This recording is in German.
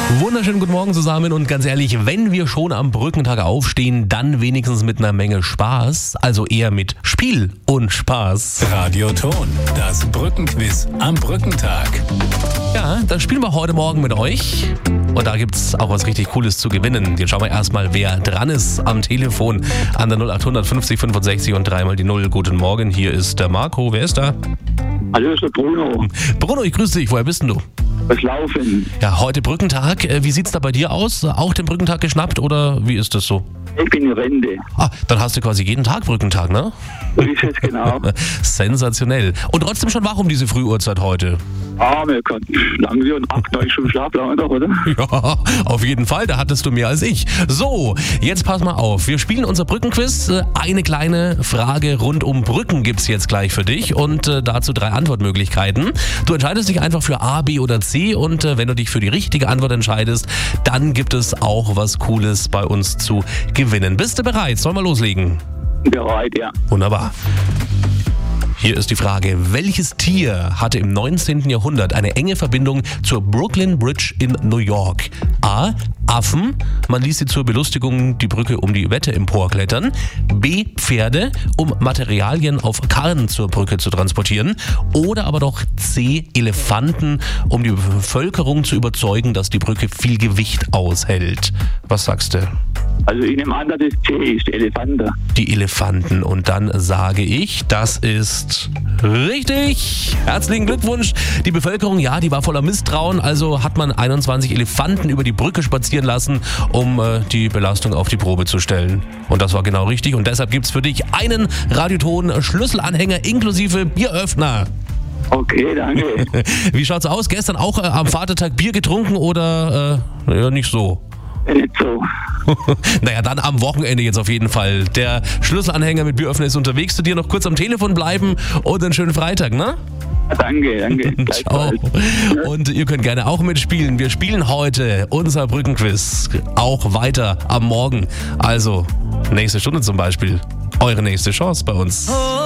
Wunderschönen guten Morgen zusammen und ganz ehrlich, wenn wir schon am Brückentag aufstehen, dann wenigstens mit einer Menge Spaß, also eher mit Spiel und Spaß. Radioton, das Brückenquiz am Brückentag. Ja, das spielen wir heute Morgen mit euch und da gibt's auch was richtig Cooles zu gewinnen. Jetzt schauen wir erstmal, wer dran ist am Telefon an der 0800 50 65 und dreimal die 0. Guten Morgen, hier ist der Marco. Wer ist da? Hallo, ist der Bruno. Bruno, ich grüße dich. Woher bist denn du? Was laufen? Ja, heute Brückentag. Wie sieht's da bei dir aus? Auch den Brückentag geschnappt oder wie ist das so? Ich bin in Rente. Ah, dann hast du quasi jeden Tag Brückentag, ne? So ist es genau. Sensationell. Und trotzdem schon wach um diese Frühuhrzeit heute? Wir können langsam 8, 9 Stunden Schlaf lang doch, oder? Ja, auf jeden Fall, da hattest du mehr als ich. So, jetzt pass mal auf. Wir spielen unser Brückenquiz. Eine kleine Frage rund um Brücken gibt's jetzt gleich für dich und dazu 3 Antwortmöglichkeiten. Du entscheidest dich einfach für A, B oder C und wenn du dich für die richtige Antwort entscheidest, dann gibt es auch was Cooles bei uns zu gewinnen. Bist du bereit? Sollen wir loslegen? Bereit, ja. Wunderbar. Hier ist die Frage, welches Tier hatte im 19. Jahrhundert eine enge Verbindung zur Brooklyn Bridge in New York? A. Affen, man ließ sie zur Belustigung die Brücke um die Wette emporklettern. B. Pferde, um Materialien auf Karren zur Brücke zu transportieren. Oder aber doch C. Elefanten, um die Bevölkerung zu überzeugen, dass die Brücke viel Gewicht aushält. Was sagst du? Also ich nehme an, dass es C ist, Elefanten. Die Elefanten. Und dann sage ich, das ist richtig. Herzlichen Glückwunsch. Die Bevölkerung, ja, die war voller Misstrauen. Also hat man 21 Elefanten über die Brücke spazieren lassen, um die Belastung auf die Probe zu stellen. Und das war genau richtig. Und deshalb gibt es für dich einen Radioton-Schlüsselanhänger inklusive Bieröffner. Okay, danke. Wie schaut's aus? Gestern auch am Vatertag Bier getrunken oder ja, nicht so? Nicht so. Naja, dann am Wochenende jetzt auf jeden Fall. Der Schlüsselanhänger mit Bieröffner ist unterwegs zu dir. Noch kurz am Telefon bleiben und einen schönen Freitag, ne? Danke. Ciao. Und ihr könnt gerne auch mitspielen. Wir spielen heute unser Brückenquiz auch weiter am Morgen. Also nächste Stunde zum Beispiel. Eure nächste Chance bei uns.